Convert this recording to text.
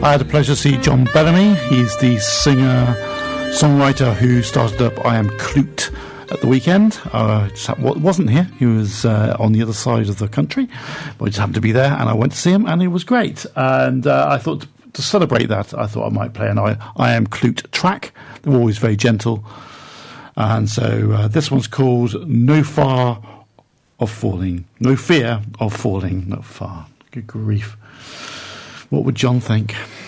I had the pleasure to see John Bellamy. He's the singer-songwriter who started up I Am Klute at the weekend. Wasn't here. He was on the other side of the country, but he just happened to be there, and I went to see him, and it was great. And I thought to celebrate that, I thought I might play an I Am Klute track. They were always very gentle. And so this one's called No Fear of Falling. No Fear of Falling. Not far. Good grief. What would John think?